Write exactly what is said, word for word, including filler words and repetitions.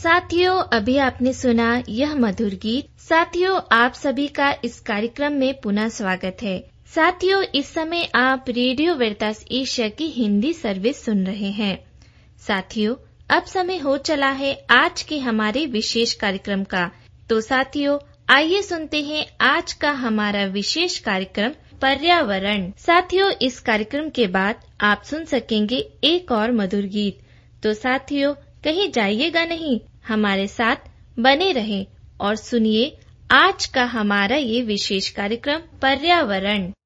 साथियों, अभी आपने सुना यह मधुर गीत। साथियों, आप सभी का इस कार्यक्रम में पुनः स्वागत है। साथियों, इस समय आप रेडियो वेरितास एशिया की हिंदी सर्विस सुन रहे हैं। साथियों, अब समय हो चला है आज के हमारे विशेष कार्यक्रम का। तो साथियों, आइए सुनते हैं आज का हमारा विशेष कार्यक्रम पर्यावरण। साथियों, इस कार्यक्रम के बाद आप सुन सकेंगे एक और मधुर गीत। तो साथियों, कहीं जाइएगा नहीं, हमारे साथ बने रहें और सुनिए आज का हमारा ये विशेष कार्यक्रम पर्यावरण।